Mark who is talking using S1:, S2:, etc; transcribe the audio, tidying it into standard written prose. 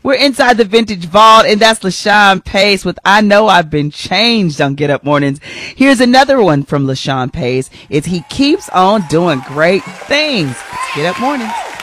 S1: We're inside the Vintage Vault, and that's LaShawn Pace with I Know I've Been Changed on Get Up Mornings. Here's another one from LaShawn Pace. It's He Keeps on Doing Great Things. It's Get Up Mornings.